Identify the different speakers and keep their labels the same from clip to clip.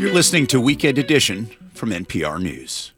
Speaker 1: You're listening to Weekend Edition from NPR News.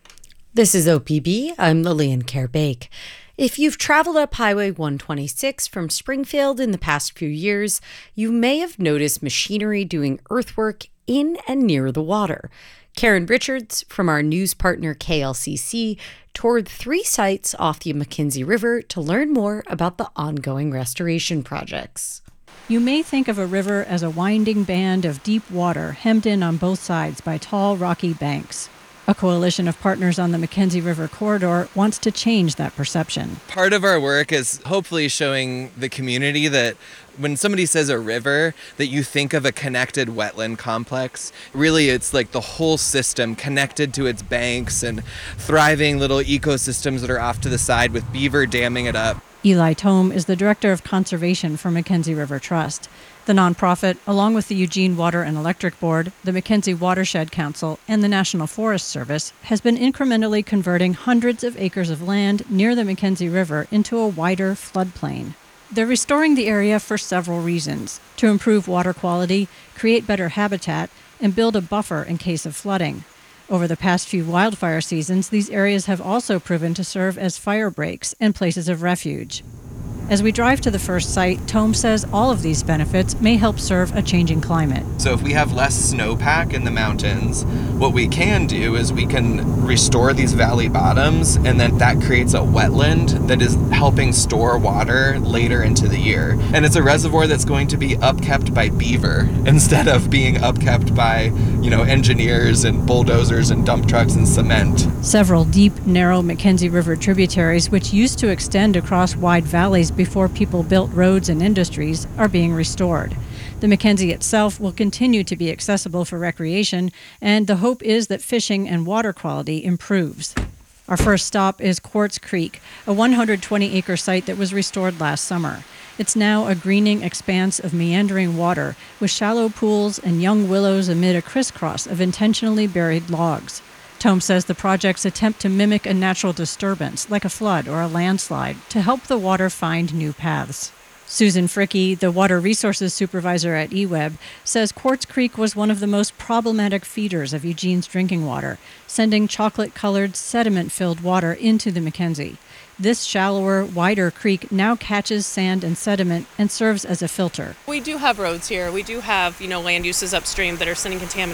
Speaker 2: This is OPB. I'm Lillian Kerr-Bake. If you've traveled up Highway 126 from Springfield in the past few years, you may have noticed machinery doing earthwork in and near the water. Karen Richards from our news partner KLCC toured 3 sites off the McKenzie River to learn more about the ongoing restoration projects.
Speaker 3: You may think of a river as a winding band of deep water hemmed in on both sides by tall, rocky banks. A coalition of partners on the McKenzie River corridor wants to change that perception.
Speaker 4: Part of our work is hopefully showing the community that when somebody says a river, that you think of a connected wetland complex. Really, it's like the whole system connected to its banks and thriving little ecosystems that are off to the side with beaver damming it up.
Speaker 3: Eli Tome is the director of conservation for McKenzie River Trust. The nonprofit, along with the Eugene Water and Electric Board, the McKenzie Watershed Council, and the National Forest Service, has been incrementally converting hundreds of acres of land near the McKenzie River into a wider floodplain. They're restoring the area for several reasons: to improve water quality, create better habitat, and build a buffer in case of flooding. Over the past few wildfire seasons, these areas have also proven to serve as fire breaks and places of refuge. As we drive to the first site, Tome says all of these benefits may help serve a changing climate.
Speaker 4: So if we have less snowpack in the mountains, what we can do is we can restore these valley bottoms, and then that creates a wetland that is helping store water later into the year. And it's a reservoir that's going to be upkept by beaver instead of being upkept by, engineers and bulldozers and dump trucks and cement.
Speaker 3: Several deep, narrow McKenzie River tributaries, which used to extend across wide valleys before people built roads and industries, are being restored. The McKenzie itself will continue to be accessible for recreation, and the hope is that fishing and water quality improves. Our first stop is Quartz Creek, a 120-acre site that was restored last summer. It's now a greening expanse of meandering water with shallow pools and young willows amid a crisscross of intentionally buried logs. Tome says the projects attempt to mimic a natural disturbance, like a flood or a landslide, to help the water find new paths. Susan Fricke, the water resources supervisor at eWeb, says Quartz Creek was one of the most problematic feeders of Eugene's drinking water, sending chocolate-colored, sediment-filled water into the McKenzie. This shallower, wider creek now catches sand and sediment and serves as a filter.
Speaker 5: We do have roads here. We do have, land uses upstream that are sending contaminants